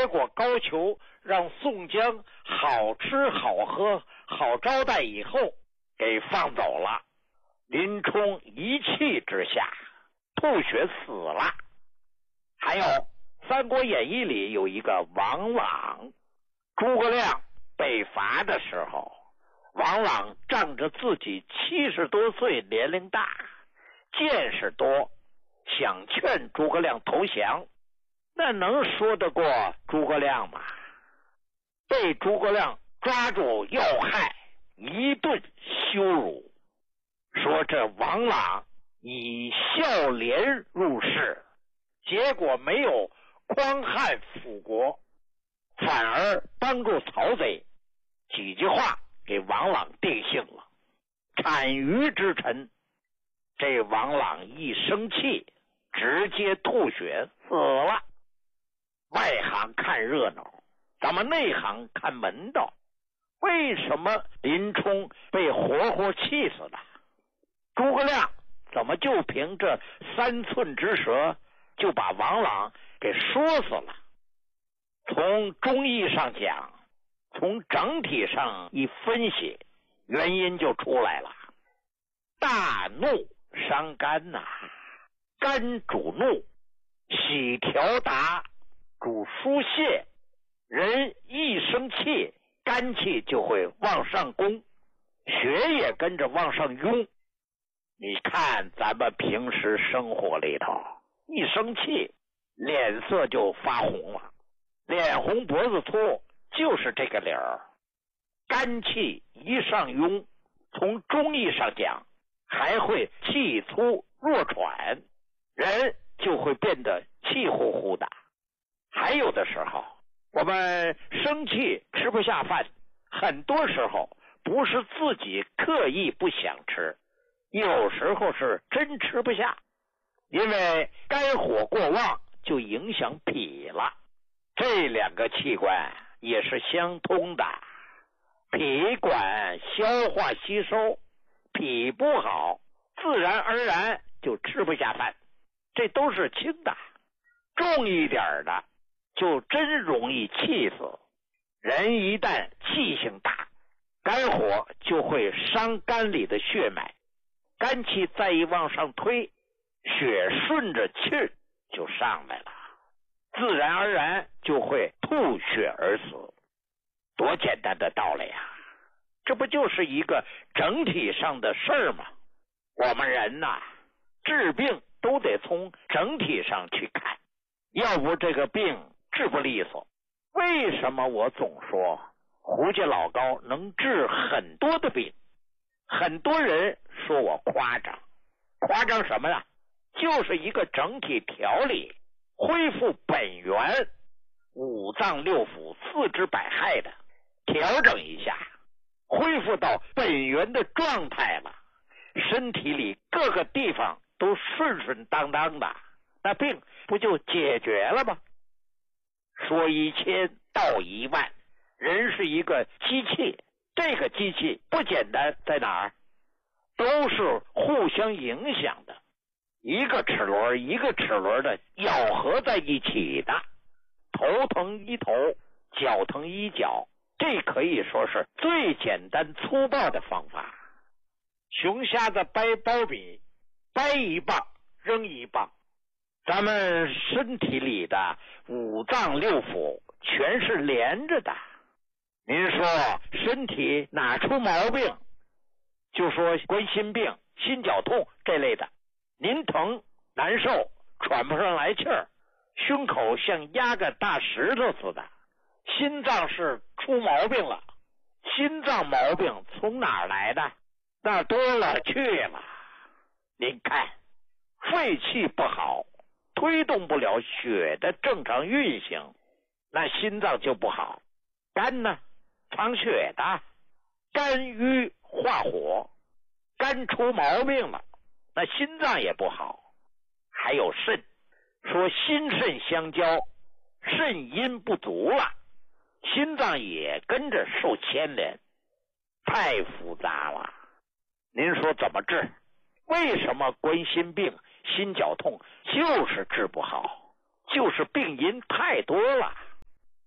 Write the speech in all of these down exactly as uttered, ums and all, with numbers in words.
结果高俅让宋江好吃好喝好招待以后给放走了，林冲一气之下吐血死了。还有《三国演义》里有一个王朗，诸葛亮被罚的时候，王朗仗着自己七十多岁年龄大见识多，想劝诸葛亮投降，那能说得过诸葛亮吗？被诸葛亮抓住要害，一顿羞辱，说这王朗以孝廉入仕，结果没有匡汉辅国，反而帮助曹贼，几句话给王朗定性了。产于之臣，这王朗一生气直接吐血死了。外行看热闹，咱们内行看门道。为什么林冲被活活气死了？诸葛亮怎么就凭这三寸之舌就把王朗给说死了？从中义上讲，从整体上一分析，原因就出来了。大怒伤肝呐、啊，肝主怒，喜调达主疏泄，人一生气，肝气就会往上攻，血也跟着往上涌。你看咱们平时生活里头，一生气脸色就发红了，脸红脖子粗，就是这个理儿。肝气一上涌，从中医上讲还会气粗弱喘，人就会变得气呼呼的。还有的时候我们生气吃不下饭，很多时候不是自己刻意不想吃，有时候是真吃不下，因为肝火过旺就影响脾了。这两个器官也是相通的，脾管消化吸收，脾不好，自然而然就吃不下饭，这都是轻的。重一点的就真容易气死。人一旦气性大，肝火就会伤肝里的血脉，肝气再一往上推，血顺着气就上来了，自然而然就会吐血而死。多简单的道理啊，这不就是一个整体上的事儿吗？我们人呐、啊，治病都得从整体上去看，要不这个病治不利索。为什么我总说胡家老高能治很多的病？很多人说我夸张，夸张什么呢？就是一个整体调理，恢复本源，五脏六腑四肢百骸的调整一下，恢复到本源的状态了，身体里各个地方都顺顺当当的，那病不就解决了吗？说一千道一万，人是一个机器，这个机器不简单在哪儿？都是互相影响的，一个齿轮一个齿轮的咬合在一起的。头疼医头，脚疼医脚，这可以说是最简单粗暴的方法。熊瞎子掰苞米，掰一棒扔一棒，咱们身体里的五脏六腑全是连着的。您说身体哪出毛病，就说冠心病、心绞痛这类的，您疼难受，喘不上来气儿，胸口像压个大石头似的，心脏是出毛病了。心脏毛病从哪儿来的？那多了去了。您看，肺气不好，推动不了血的正常运行，那心脏就不好。肝呢，藏血的，肝郁化火，肝出毛病了，那心脏也不好。还有肾，说心肾相交，肾阴不足了，心脏也跟着受牵连，太复杂了。您说怎么治？为什么冠心病、心绞痛就是治不好？就是病因太多了。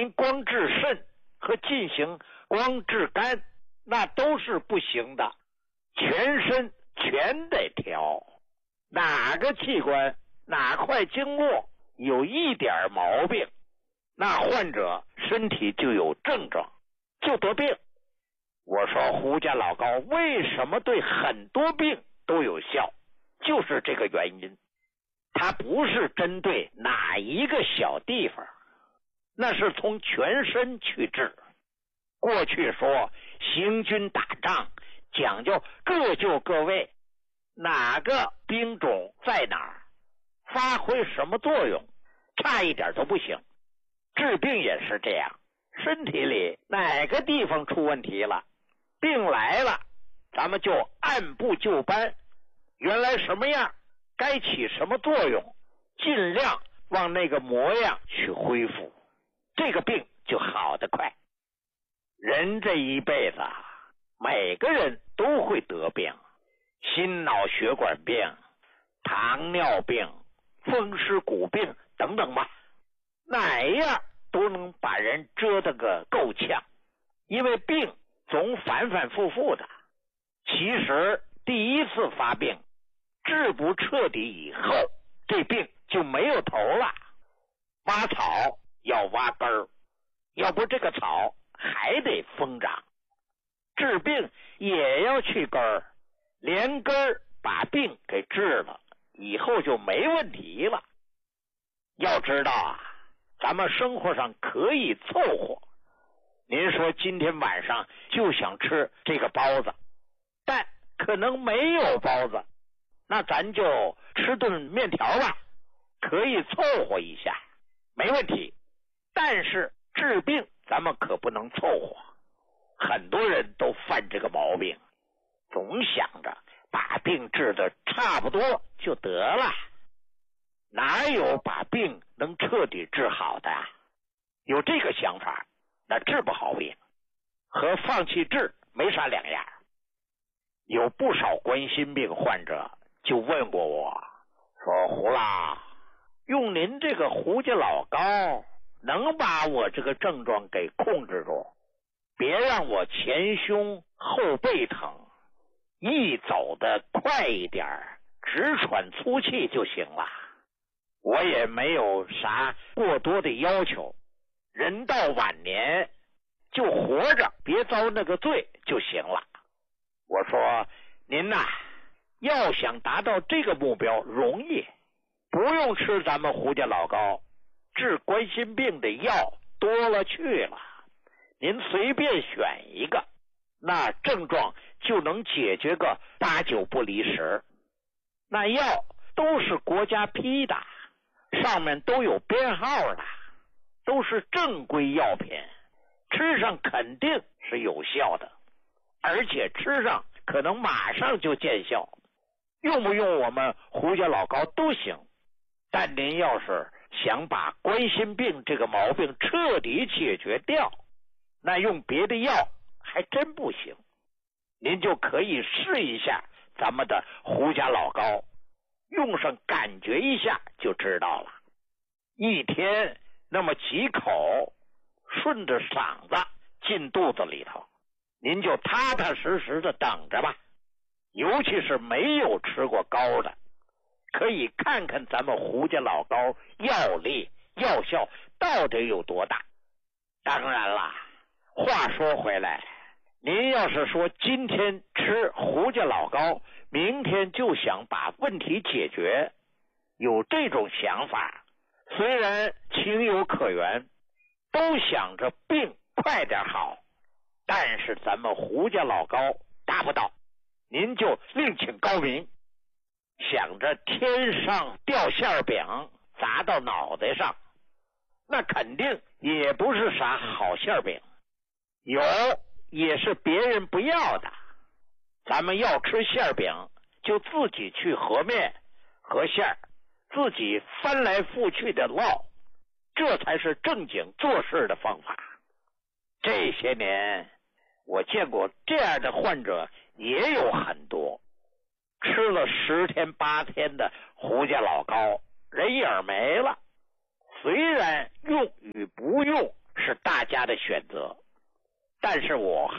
您光治肾和进行光治肝，那都是不行的，全身全得调。哪个器官哪块经络有一点毛病，那患者身体就有症状，就得病。我说胡家老膏为什么对很多病都有效，就是这个原因。它不是针对哪一个小地方，那是从全身去治。过去说行军打仗讲究各就各位，哪个兵种在哪儿发挥什么作用，差一点都不行。治病也是这样，身体里哪个地方出问题了，病来了，咱们就按部就班，原来什么样该起什么作用，尽量往那个模样去恢复，这个病就好得快。人这一辈子每个人都会得病，心脑血管病、糖尿病、风湿骨病等等吧，哪样都能把人折腾个够呛。因为病总反反复复的，其实第一次发病治不彻底以后，这病就没有头了。挖草要挖根儿，要不这个草还得疯长。治病也要去根儿，连根儿把病给治了，以后就没问题了。要知道啊，咱们生活上可以凑合。您说今天晚上就想吃这个包子，但可能没有包子，那咱就吃顿面条吧，可以凑合一下，没问题。但是治病咱们可不能凑合，很多人都犯这个毛病，总想着把病治得差不多就得了，哪有把病能彻底治好的？有这个想法，那治不好病，和放弃治没啥两样。有不少冠心病患者就问过我，说胡老，用您这个胡家老膏能把我这个症状给控制住，别让我前胸后背疼，一走得快一点，直喘粗气就行了。我也没有啥过多的要求，人到晚年就活着，别遭那个罪就行了。我说您呐、啊，要想达到这个目标容易，不用吃咱们胡家老膏，治冠心病的药多了去了，您随便选一个，那症状就能解决个八九不离十。那药都是国家批的，上面都有编号的，都是正规药品，吃上肯定是有效的，而且吃上可能马上就见效。用不用我们胡家老膏都行，但您要是想把冠心病这个毛病彻底解决掉，那用别的药还真不行。您就可以试一下咱们的胡家老膏，用上感觉一下就知道了。一天那么几口，顺着嗓子进肚子里头，您就踏踏实实的等着吧。尤其是没有吃过膏的，可以看看咱们胡家老膏药力药效到底有多大。当然了，话说回来，您要是说今天吃胡家老膏，明天就想把问题解决，有这种想法，虽然情有可原，都想着病快点好，但是咱们胡家老膏达不到，您就另请高明。想着天上掉馅饼砸到脑袋上，那肯定也不是啥好馅饼，有也是别人不要的。咱们要吃馅饼，就自己去和面和馅，自己翻来覆去的烙，这才是正经做事的方法。这些年我见过这样的患者也有很多，吃了十天八天的胡家老膏，人影没了。虽然用与不用是大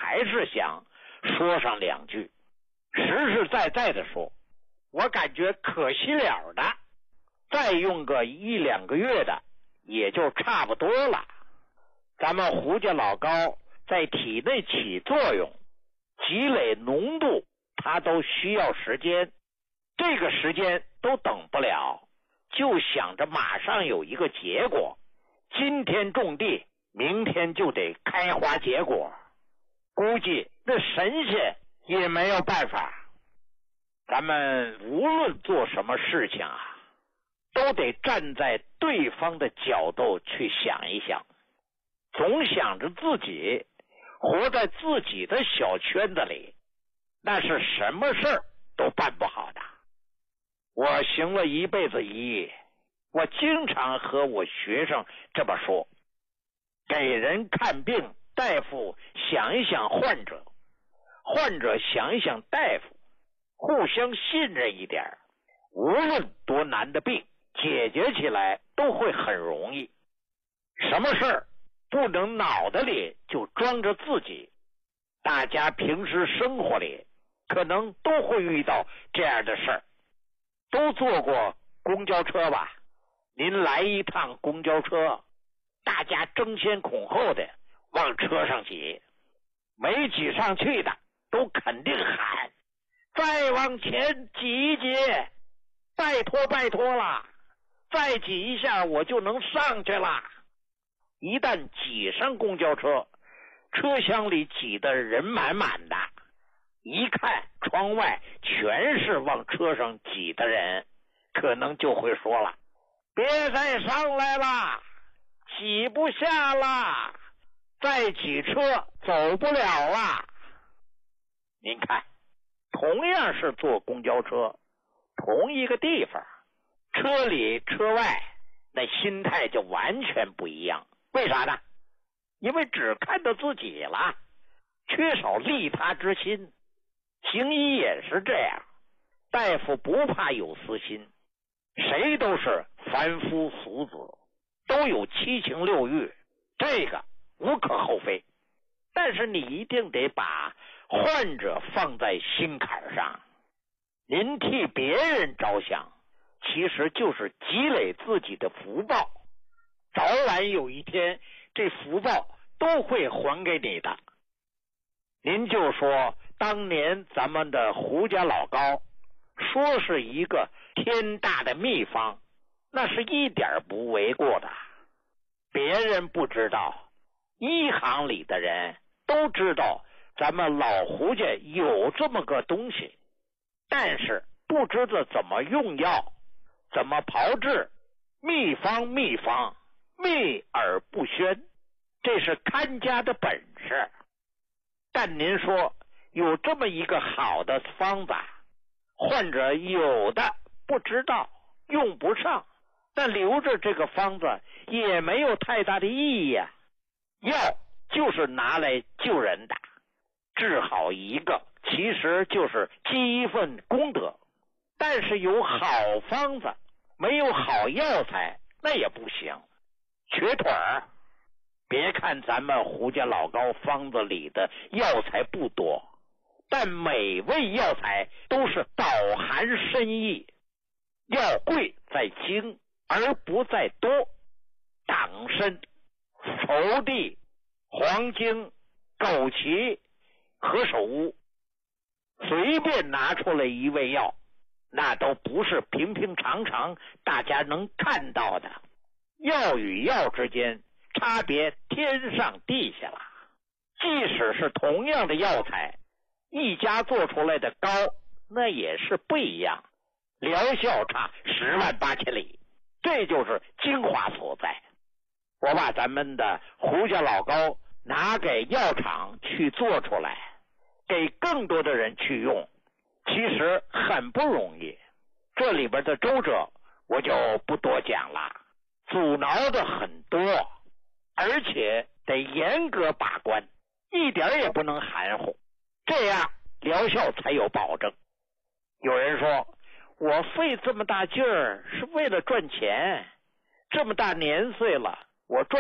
还是想说上两句。实实在在的说，我感觉可惜了的，再用个一两个月的也就差不多了。咱们胡家老高在体内起作用，积累浓度，它都需要时间，这个时间都等不了，就想着马上有一个结果，今天种地，明天就得开花结果，估计那神仙也没有办法。咱们无论做什么事情啊，都得站在对方的角度去想一想，总想着自己，活在自己的小圈子里，那是什么事儿都办不好的。我行了一辈子医，我经常和我学生这么说，给人看病，大夫想一想患者，患者想一想大夫，互相信任一点，无论多难的病，解决起来都会很容易。什么事儿不能脑袋里就装着自己，大家平时生活里可能都会遇到这样的事儿。都坐过公交车吧？您来一趟公交车，大家争先恐后的往车上挤，没挤上去的都肯定喊，再往前挤一挤，拜托拜托了，再挤一下我就能上去了。一旦挤上公交车，车厢里挤得人满满的，一看窗外全是往车上挤的人，可能就会说了，别再上来了，挤不下了，再挤车走不了了。您看，同样是坐公交车，同一个地方，车里车外那心态就完全不一样。为啥呢？因为只看到自己了，缺少利他之心。行医也是这样，大夫不怕有私心，谁都是凡夫俗子，都有七情六欲，这个无可厚非。但是你一定得把患者放在心坎上，您替别人着想，其实就是积累自己的福报，早晚有一天这福报都会还给你的。您就说当年咱们的胡家老高说是一个天大的秘方，那是一点不为过的。别人不知道，医行里的人都知道咱们老胡家有这么个东西，但是不知道怎么用药，怎么炮制，秘方秘方，秘而不宣，这是看家的本事。但您说有这么一个好的方子，患者有的不知道，用不上，但留着这个方子也没有太大的意义呀。药就是拿来救人的，治好一个其实就是积一份功德。但是有好方子没有好药材那也不行，瘸腿儿。别看咱们胡家老高方子里的药材不多，但每味药材都是饱含深意。药贵在精而不在多，党参、熟地、黄精、枸杞、何首乌，随便拿出来一味药，那都不是平平常常大家能看到的。药与药之间差别天上地下了。即使是同样的药材，一家做出来的膏那也是不一样，疗效差十万八千里，这就是精华所在。我把咱们的胡家老膏拿给药厂去做出来，给更多的人去用，其实很不容易。这里边的周折我就不多讲了，阻挠的很多，而且得严格把关，一点也不能含糊，这样疗效才有保证。有人说，我费这么大劲儿是为了赚钱，这么大年岁了，我赚